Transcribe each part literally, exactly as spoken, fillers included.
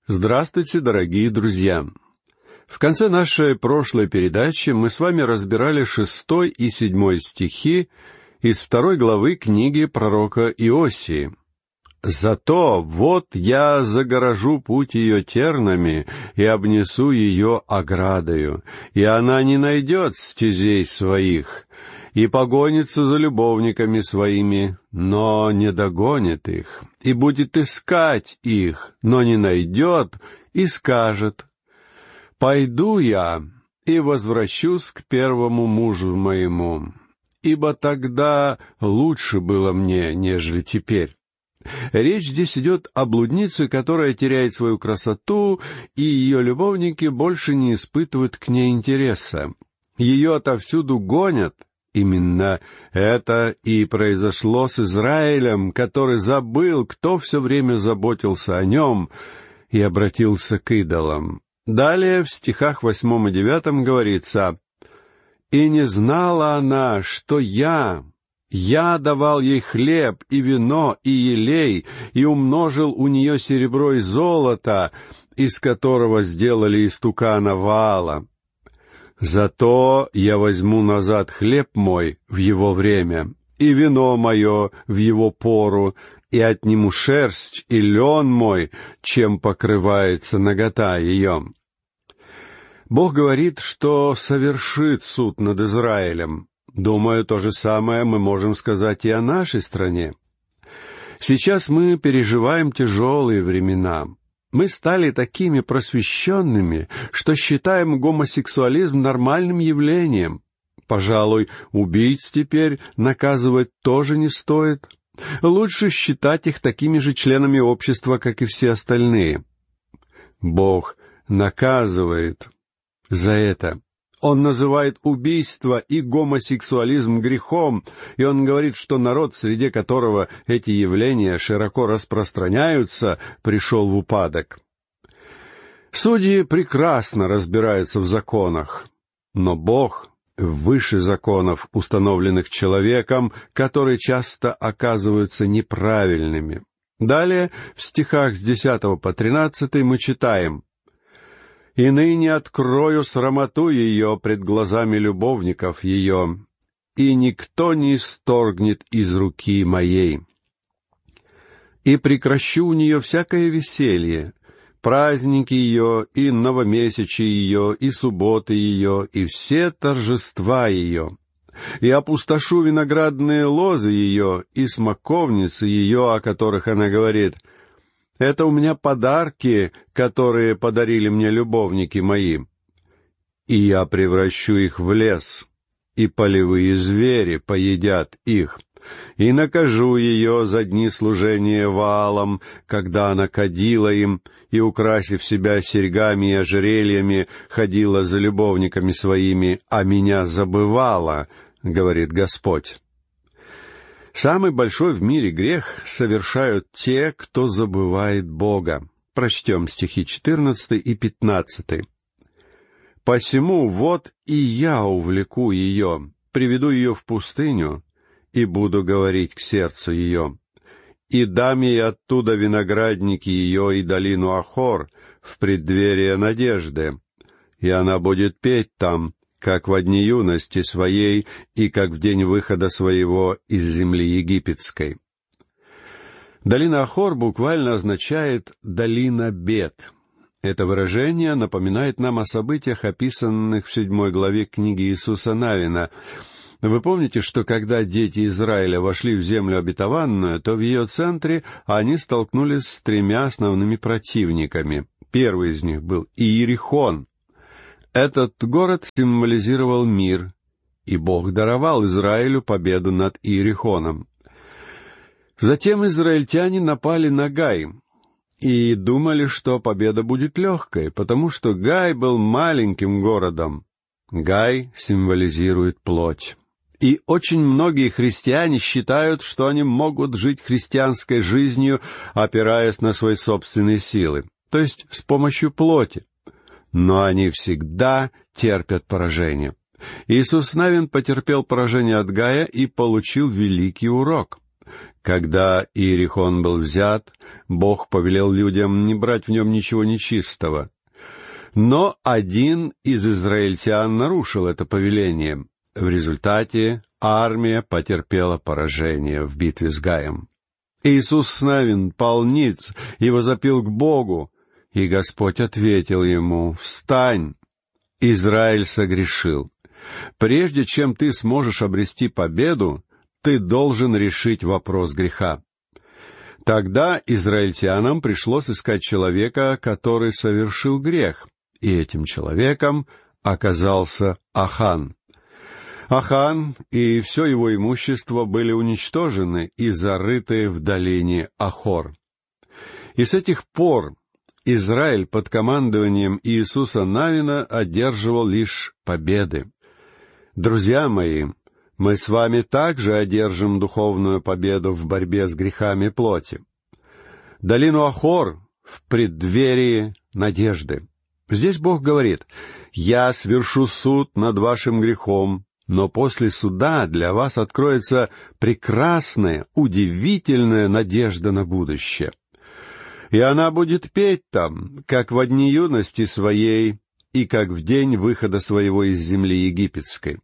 Здравствуйте, дорогие друзья! В конце нашей прошлой передачи мы с вами разбирали шестой и седьмой стихи из второй главы книги пророка Иосии. «Зато вот я загорожу путь ее тернами и обнесу ее оградою, и она не найдет стезей своих, и погонится за любовниками своими, но не догонит их, и будет искать их, но не найдет, и скажет: пойду я и возвращусь к первому мужу моему, ибо тогда лучше было мне, нежели теперь». Речь здесь идет о блуднице, которая теряет свою красоту, и ее любовники больше не испытывают к ней интереса. Ее отовсюду гонят. Именно это и произошло с Израилем, который забыл, кто все время заботился о нем, и обратился к идолам. Далее в стихах восьмом и девятом говорится: «И не знала она, что я, я давал ей хлеб и вино и елей, и умножил у нее серебро и золото, из которого сделали истукана Ваала. Зато я возьму назад хлеб мой в его время, и вино мое в его пору, и отниму шерсть и лен мой, чем покрывается нагота ее». Бог говорит, что совершит суд над Израилем. Думаю, то же самое мы можем сказать и о нашей стране. Сейчас мы переживаем тяжелые времена. Мы стали такими просвещенными, что считаем гомосексуализм нормальным явлением. Пожалуй, убийц теперь наказывать тоже не стоит. Лучше считать их такими же членами общества, как и все остальные. Бог наказывает за это. Он называет убийство и гомосексуализм грехом, и он говорит, что народ, в среде которого эти явления широко распространяются, пришел в упадок. Судьи прекрасно разбираются в законах, но Бог выше законов, установленных человеком, которые часто оказываются неправильными. Далее, в стихах с десятого по тринадцатый мы читаем: «И ныне открою срамоту ее пред глазами любовников ее, и никто не исторгнет из руки моей. И прекращу у нее всякое веселье, праздники ее, и новомесячие ее, и субботы ее, и все торжества ее. И опустошу виноградные лозы ее, и смоковницы ее, о которых она говорит: это у меня подарки, которые подарили мне любовники мои. И я превращу их в лес, и полевые звери поедят их. И накажу ее за дни служения Ваалам, когда она кадила им, и, украсив себя серьгами и ожерельями, ходила за любовниками своими, а меня забывала, говорит Господь». Самый большой в мире грех совершают те, кто забывает Бога. Прочтем стихи четырнадцатый и пятнадцатый. «Посему вот и я увлеку ее, приведу ее в пустыню, и буду говорить к сердцу ее, и дам ей оттуда виноградники ее и долину Ахор в преддверие надежды, и она будет петь там, как во дни юности своей и как в день выхода своего из земли египетской». Долина Ахор буквально означает «долина бед». Это выражение напоминает нам о событиях, описанных в седьмой главе книги Иисуса Навина. Вы помните, что когда дети Израиля вошли в землю обетованную, то в ее центре они столкнулись с тремя основными противниками. Первый из них был Иерихон. Этот город символизировал мир, и Бог даровал Израилю победу над Иерихоном. Затем израильтяне напали на Гай и думали, что победа будет легкой, потому что Гай был маленьким городом. Гай символизирует плоть. И очень многие христиане считают, что они могут жить христианской жизнью, опираясь на свои собственные силы, то есть с помощью плоти. Но они всегда терпят поражение. Иисус Навин потерпел поражение от Гая и получил великий урок. Когда Иерихон был взят, Бог повелел людям не брать в нем ничего нечистого. Но один из израильтян нарушил это повеление. В результате армия потерпела поражение в битве с Гаем. Иисус Навин пал ниц и возопил к Богу, и Господь ответил ему: «Встань! Израиль согрешил. Прежде чем ты сможешь обрести победу, ты должен решить вопрос греха». Тогда израильтянам пришлось искать человека, который совершил грех, и этим человеком оказался Ахан. Ахан и все его имущество были уничтожены и зарыты в долине Ахор. И с этих пор Израиль под командованием Иисуса Навина одерживал лишь победы. Друзья мои, мы с вами также одержим духовную победу в борьбе с грехами плоти. Долину Ахор в преддверии надежды. Здесь Бог говорит: «Я свершу суд над вашим грехом, но после суда для вас откроется прекрасная, удивительная надежда на будущее. И она будет петь там, как в дни юности своей и как в день выхода своего из земли египетской».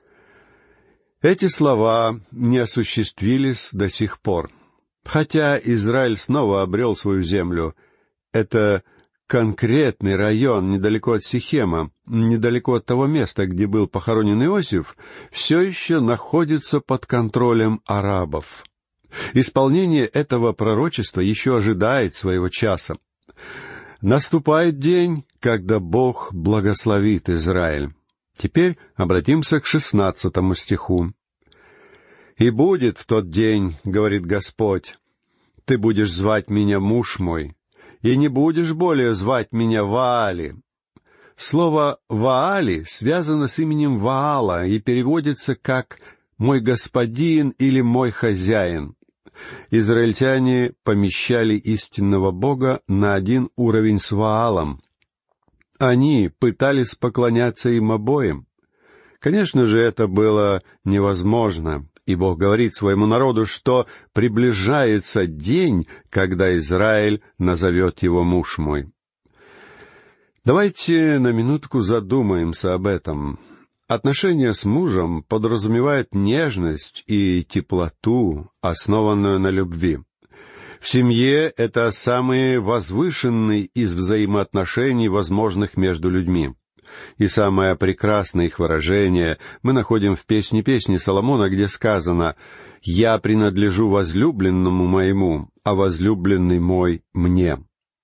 Эти слова не осуществились до сих пор. Хотя Израиль снова обрел свою землю, это конкретный район недалеко от Сихема, недалеко от того места, где был похоронен Иосиф, все еще находится под контролем арабов. Исполнение этого пророчества еще ожидает своего часа. Наступает день, когда Бог благословит Израиль. Теперь обратимся к шестнадцатому стиху. «И будет в тот день, — говорит Господь, — ты будешь звать меня муж мой, и не будешь более звать меня Ваали». Слово «Ваали» связано с именем Ваала и переводится как «мой господин» или «мой хозяин». Израильтяне помещали истинного Бога на один уровень с Ваалом. Они пытались поклоняться им обоим. Конечно же, это было невозможно, и Бог говорит своему народу, что приближается день, когда Израиль назовет его муж мой. Давайте на минутку задумаемся об этом. Отношения с мужем подразумевают нежность и теплоту, основанную на любви. В семье это самый возвышенный из взаимоотношений, возможных между людьми. И самое прекрасное их выражение мы находим в «Песне песни» Соломона, где сказано: «Я принадлежу возлюбленному моему, а возлюбленный мой мне».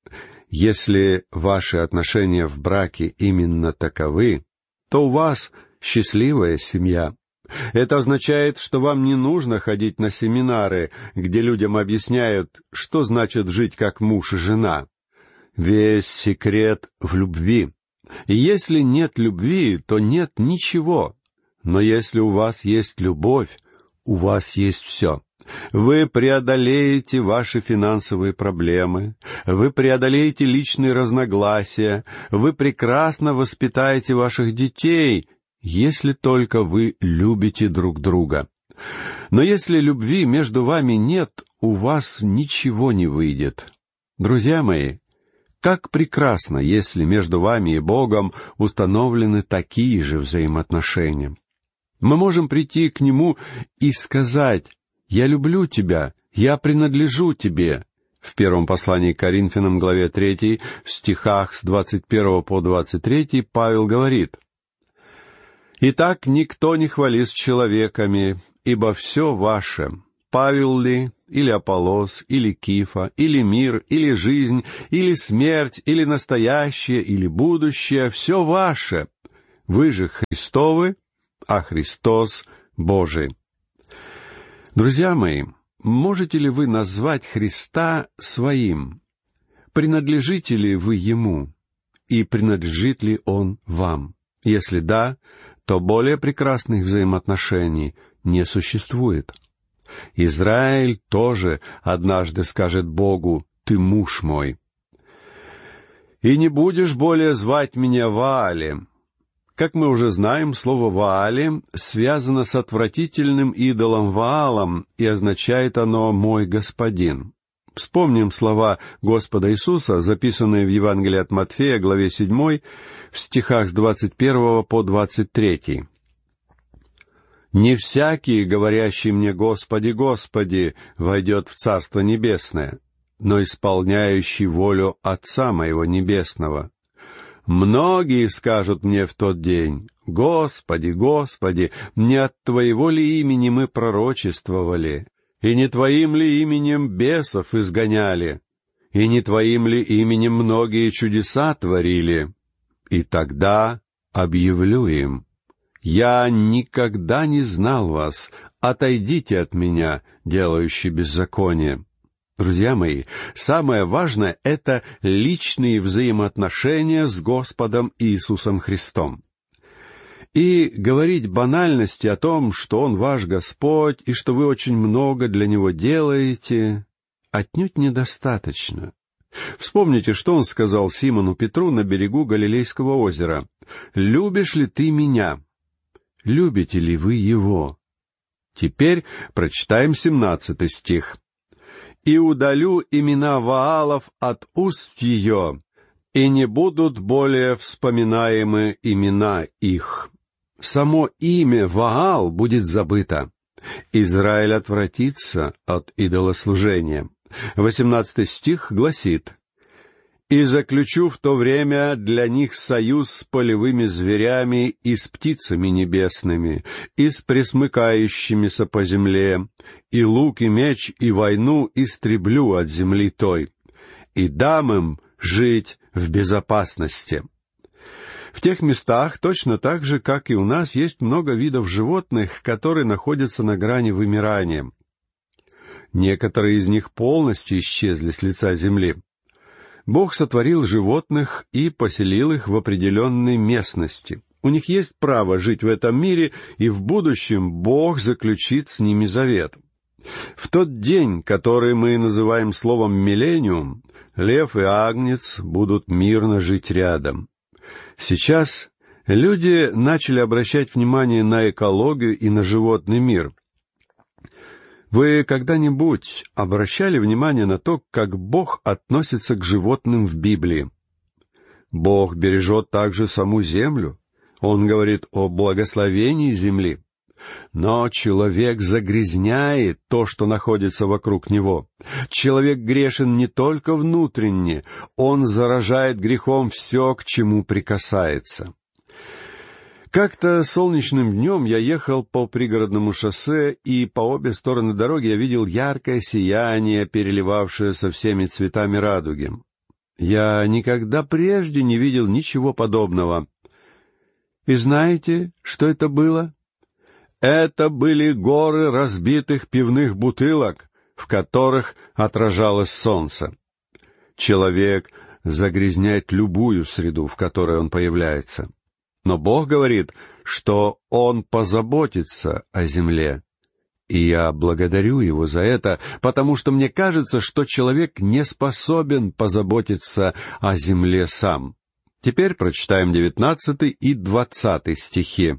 Если ваши отношения в браке именно таковы, то у вас счастливая семья. Это означает, что вам не нужно ходить на семинары, где людям объясняют, что значит жить как муж и жена. Весь секрет в любви. И если нет любви, то нет ничего. Но если у вас есть любовь, у вас есть все. Вы преодолеете ваши финансовые проблемы, вы преодолеете личные разногласия, вы прекрасно воспитаете ваших детей, если только вы любите друг друга. Но если любви между вами нет, у вас ничего не выйдет. Друзья мои, как прекрасно, если между вами и Богом установлены такие же взаимоотношения. Мы можем прийти к Нему и сказать: «Я люблю тебя, я принадлежу тебе». В первом послании к Коринфянам, главе третьей, в стихах с двадцать первого по двадцать третий, Павел говорит: «Итак, никто не хвались человеками, ибо все ваше, Павел ли, или Аполлос, или Кифа, или мир, или жизнь, или смерть, или настоящее, или будущее, все ваше. Вы же Христовы, а Христос Божий». Друзья мои, можете ли вы назвать Христа своим? Принадлежите ли вы Ему? И принадлежит ли Он вам? Если да, то более прекрасных взаимоотношений не существует. Израиль тоже однажды скажет Богу: «Ты муж мой». «И не будешь более звать меня Ваали». Как мы уже знаем, слово «Ваали» связано с отвратительным идолом Ваалом, и означает оно «мой господин». Вспомним слова Господа Иисуса, записанные в Евангелии от Матфея, главе седьмой, в стихах с двадцать первого по двадцать третий. «Не всякий, говорящий мне «Господи, Господи», войдет в Царство Небесное, но исполняющий волю Отца моего Небесного. Многие скажут мне в тот день: Господи, Господи, не от Твоего ли имени мы пророчествовали, и не Твоим ли именем бесов изгоняли, и не Твоим ли именем многие чудеса творили? И тогда объявлю им: я никогда не знал вас, отойдите от меня, делающие беззаконие». Друзья мои, самое важное — это личные взаимоотношения с Господом Иисусом Христом. И говорить банальности о том, что Он ваш Господь, и что вы очень много для Него делаете, отнюдь недостаточно. Вспомните, что Он сказал Симону Петру на берегу Галилейского озера: «Любишь ли ты Меня? Любите ли вы Его?» Теперь прочитаем семнадцатый стих. «И удалю имена Ваалов от уст ее, и не будут более вспоминаемы имена их». Само имя Ваал будет забыто. Израиль отвратится от идолослужения. Восемнадцатый стих гласит: «И заключу в то время для них союз с полевыми зверями и с птицами небесными, и с пресмыкающимися по земле, и лук, и меч, и войну истреблю от земли той, и дам им жить в безопасности». В тех местах, точно так же, как и у нас, есть много видов животных, которые находятся на грани вымирания. Некоторые из них полностью исчезли с лица земли. Бог сотворил животных и поселил их в определенной местности. У них есть право жить в этом мире, и в будущем Бог заключит с ними завет. В тот день, который мы называем словом «миллениум», лев и агнец будут мирно жить рядом. Сейчас люди начали обращать внимание на экологию и на животный мир. Вы когда-нибудь обращали внимание на то, как Бог относится к животным в Библии? Бог бережет также саму землю. Он говорит о благословении земли. Но человек загрязняет то, что находится вокруг него. Человек грешен не только внутренне, он заражает грехом все, к чему прикасается. Как-то солнечным днем я ехал по пригородному шоссе, и по обе стороны дороги я видел яркое сияние, переливавшееся всеми цветами радуги. Я никогда прежде не видел ничего подобного. И знаете, что это было? Это были горы разбитых пивных бутылок, в которых отражалось солнце. Человек загрязняет любую среду, в которой он появляется. Но Бог говорит, что Он позаботится о земле. И я благодарю Его за это, потому что мне кажется, что человек не способен позаботиться о земле сам. Теперь прочитаем девятнадцатый и двадцатый стихи.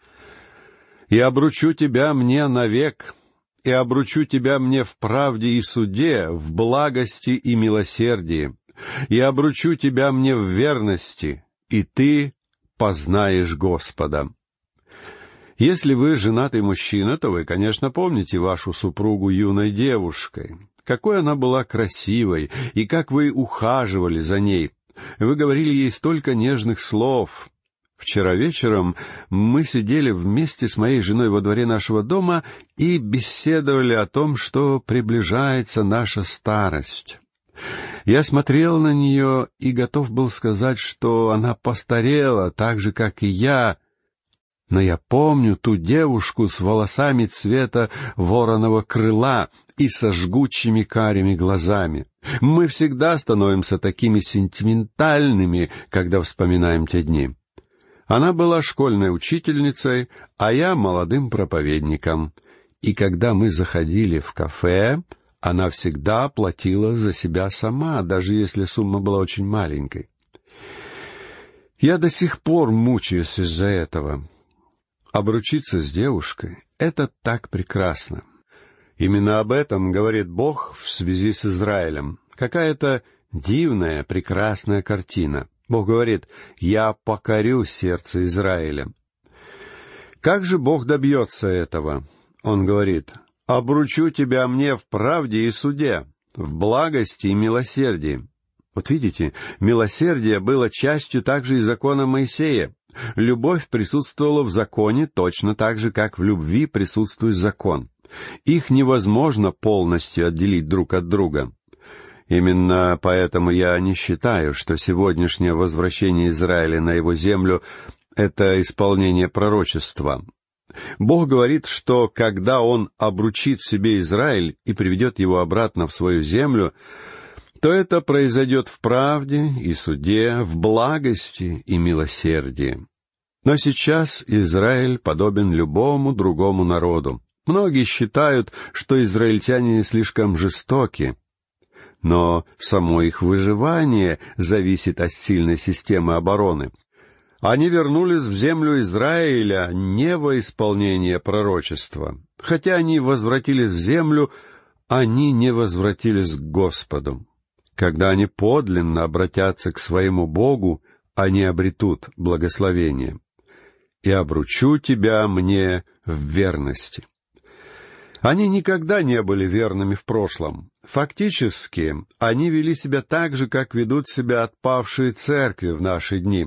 «И обручу тебя мне навек, и обручу тебя мне в правде и суде, в благости и милосердии, и обручу тебя мне в верности, и ты познаешь Господа». Если вы женатый мужчина, то вы, конечно, помните вашу супругу юной девушкой. Какой она была красивой, и как вы ухаживали за ней. Вы говорили ей столько нежных слов. Вчера вечером мы сидели вместе с моей женой во дворе нашего дома и беседовали о том, что приближается наша старость. Я смотрел на нее и готов был сказать, что она постарела так же, как и я. Но я помню ту девушку с волосами цвета вороного крыла и со жгучими карими глазами. Мы всегда становимся такими сентиментальными, когда вспоминаем те дни. Она была школьной учительницей, а я молодым проповедником. И когда мы заходили в кафе, она всегда платила за себя сама, даже если сумма была очень маленькой. Я до сих пор мучаюсь из-за этого. Обручиться с девушкой — это так прекрасно. Именно об этом говорит Бог в связи с Израилем. Какая-то дивная, прекрасная картина. Бог говорит: «Я покорю сердце Израиля». Как же Бог добьется этого? Он говорит: «Обручу тебя мне в правде и суде, в благости и милосердии». Вот видите, милосердие было частью также и закона Моисея. Любовь присутствовала в законе точно так же, как в любви присутствует закон. Их невозможно полностью отделить друг от друга. Именно поэтому я не считаю, что сегодняшнее возвращение Израиля на его землю — это исполнение пророчества. Бог говорит, что когда Он обручит себе Израиль и приведет его обратно в свою землю, то это произойдет в правде и суде, в благости и милосердии. Но сейчас Израиль подобен любому другому народу. Многие считают, что израильтяне слишком жестоки, но само их выживание зависит от сильной системы обороны. Они вернулись в землю Израиля не во исполнение пророчества. Хотя они возвратились в землю, они не возвратились к Господу. Когда они подлинно обратятся к своему Богу, они обретут благословение. «И обручу тебя мне в верности». Они никогда не были верными в прошлом. Фактически, они вели себя так же, как ведут себя отпавшие церкви в наши дни.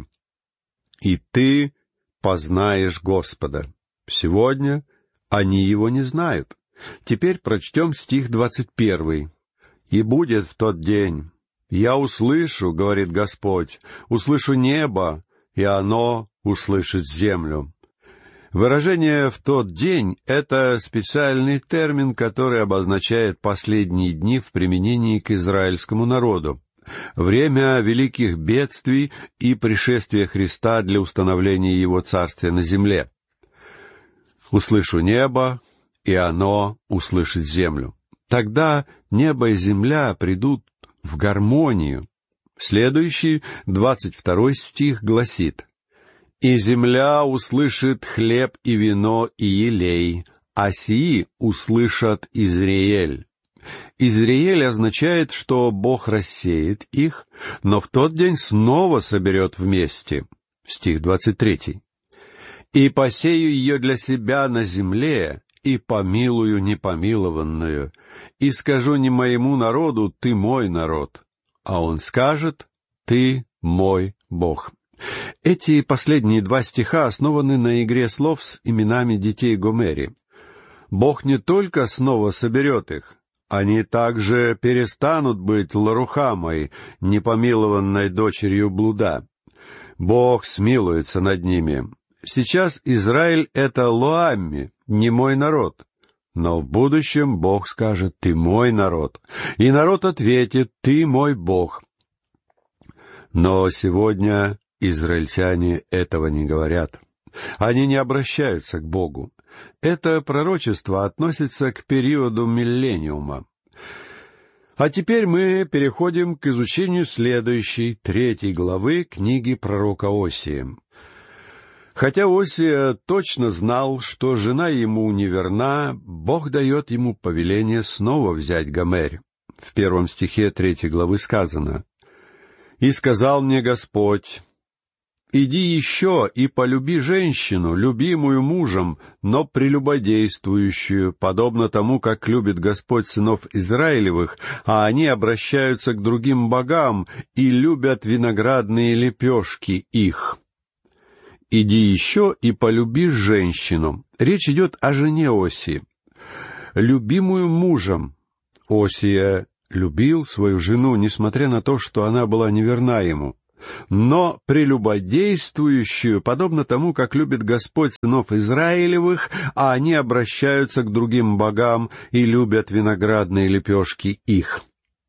«И ты познаешь Господа». Сегодня они Его не знают. Теперь прочтем стих двадцать первый. «И будет в тот день, я услышу, — говорит Господь, — услышу небо, и оно услышит землю». Выражение «в тот день» — это специальный термин, который обозначает последние дни в применении к израильскому народу, время великих бедствий и пришествия Христа для установления Его царствия на земле. «Услышу небо, и оно услышит землю». Тогда небо и земля придут в гармонию. Следующий, двадцать второй стих гласит: «И земля услышит хлеб и вино и елей, а сии услышат Изриэль». Изриэль означает, что Бог рассеет их, но в тот день снова соберет вместе. Стих двадцать третий. «И посею ее для себя на земле, и помилую непомилованную, и скажу не моему народу: ты мой народ, а он скажет: ты мой Бог». Эти последние два стиха основаны на игре слов с именами детей Гомери. Бог не только снова соберет их, они также перестанут быть Лорухамой, непомилованной дочерью блуда. Бог смилуется над ними. Сейчас Израиль — это Лоамми, не мой народ. Но в будущем Бог скажет: ты мой народ. И народ ответит: ты мой Бог. Но сегодня израильтяне этого не говорят. Они не обращаются к Богу. Это пророчество относится к периоду миллениума. А теперь мы переходим к изучению следующей, третьей главы книги пророка Осии. Хотя Осия точно знал, что жена ему неверна, Бог дает ему повеление снова взять Гомер. В первом стихе третьей главы сказано: «И сказал мне Господь: иди еще и полюби женщину, любимую мужем, но прелюбодействующую, подобно тому, как любит Господь сынов Израилевых, а они обращаются к другим богам и любят виноградные лепешки их». «Иди еще и полюби женщину». Речь идет о жене Осии. Любимую мужем. Осия любил свою жену, несмотря на то, что она была неверна ему. Но прелюбодействующую, подобно тому, как любит Господь сынов Израилевых, а они обращаются к другим богам и любят виноградные лепешки их.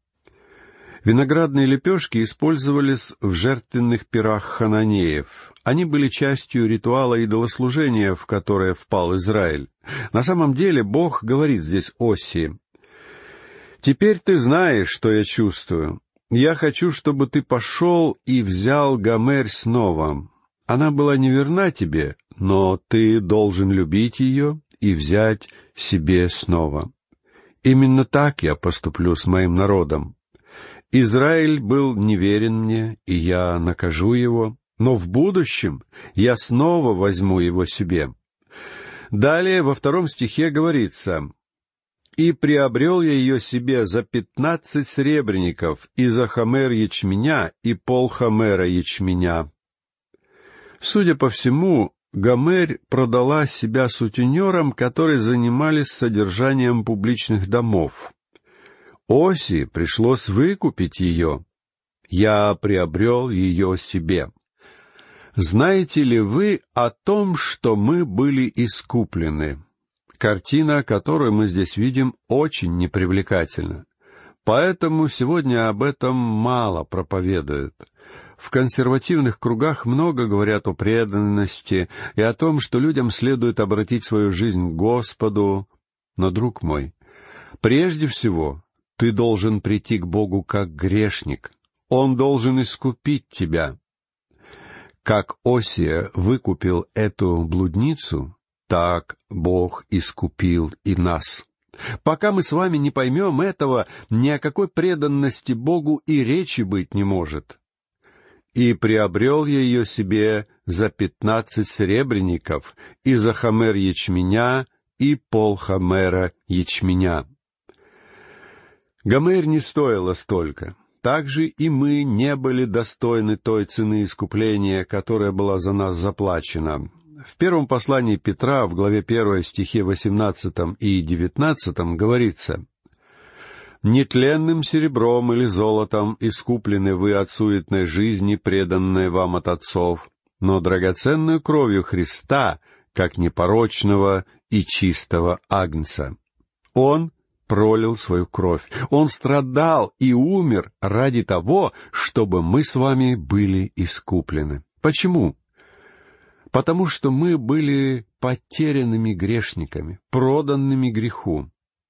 Виноградные лепешки использовались в жертвенных пирах хананеев. Они были частью ритуала идолослужения, в которое впал Израиль. На самом деле Бог говорит здесь Осии: «Теперь ты знаешь, что я чувствую. Я хочу, чтобы ты пошел и взял Гомер снова. Она была неверна тебе, но ты должен любить ее и взять себе снова. Именно так я поступлю с моим народом. Израиль был неверен мне, и я накажу его, но в будущем я снова возьму его себе». Далее во втором стихе говорится: «И приобрел я ее себе за пятнадцать сребреников, и за хомер ячменя, и полхомера ячменя». Судя по всему, Гомер продала себя сутенерам, которые занимались содержанием публичных домов. Оси пришлось выкупить ее. «Я приобрел ее себе». Знаете ли вы о том, что мы были искуплены? Картина, которую мы здесь видим, очень непривлекательна. Поэтому сегодня об этом мало проповедуют. В консервативных кругах много говорят о преданности и о том, что людям следует обратить свою жизнь к Господу. Но, друг мой, прежде всего ты должен прийти к Богу как грешник. Он должен искупить тебя. Как Осия выкупил эту блудницу, так Бог искупил и нас. Пока мы с вами не поймем этого, ни о какой преданности Богу и речи быть не может. «И приобрел я ее себе за пятнадцать серебряников, и за хомер ячменя, и полхомера ячменя». Гомер не стоила столько. Также и мы не были достойны той цены искупления, которая была за нас заплачена. В первом послании Петра, в главе первой, стихе восемнадцатом и девятнадцатом, говорится: «Нетленным серебром или золотом искуплены вы от суетной жизни, преданной вам от отцов, но драгоценную кровью Христа, как непорочного и чистого агнца». Он пролил свою кровь. Он страдал и умер ради того, чтобы мы с вами были искуплены. Почему? Потому что мы были потерянными грешниками, проданными греху.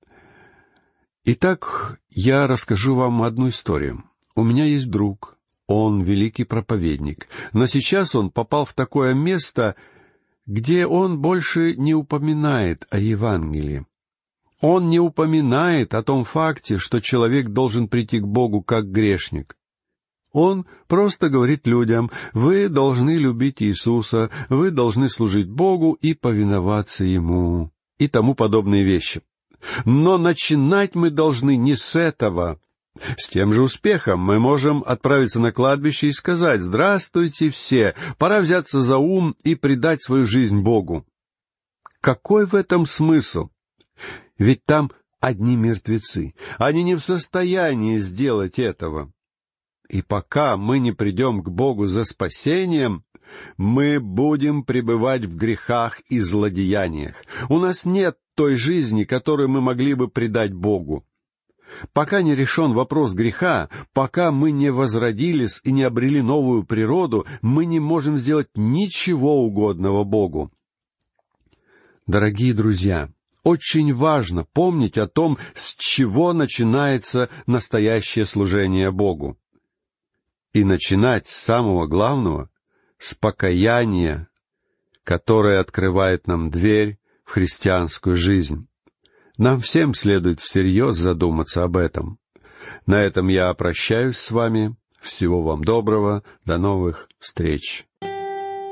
Итак, я расскажу вам одну историю. У меня есть друг, он великий проповедник, но сейчас он попал в такое место, где он больше не упоминает о Евангелии. Он не упоминает о том факте, что человек должен прийти к Богу как грешник. Он просто говорит людям: вы должны любить Иисуса, вы должны служить Богу и повиноваться Ему, и тому подобные вещи. Но начинать мы должны не с этого. С тем же успехом мы можем отправиться на кладбище и сказать: «Здравствуйте все, пора взяться за ум и предать свою жизнь Богу». Какой в этом смысл? Ведь там одни мертвецы. Они не в состоянии сделать этого. И пока мы не придем к Богу за спасением, мы будем пребывать в грехах и злодеяниях. У нас нет той жизни, которую мы могли бы предать Богу. Пока не решен вопрос греха, пока мы не возродились и не обрели новую природу, мы не можем сделать ничего угодного Богу. Дорогие друзья, очень важно помнить о том, с чего начинается настоящее служение Богу. И начинать с самого главного, с покаяния, которое открывает нам дверь в христианскую жизнь. Нам всем следует всерьез задуматься об этом. На этом я прощаюсь с вами. Всего вам доброго. До новых встреч.